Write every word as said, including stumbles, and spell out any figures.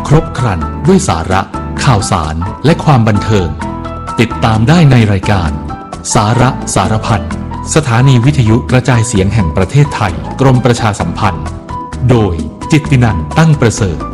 ครบครันด้วยสาระข่าวสารและความบันเทิงติดตามได้ในรายการสาระสารพันสถานีวิทยุกระจายเสียงแห่งประเทศไทยกรมประชาสัมพันธ์โดยจิตตินันท์ตั้งประเสริฐ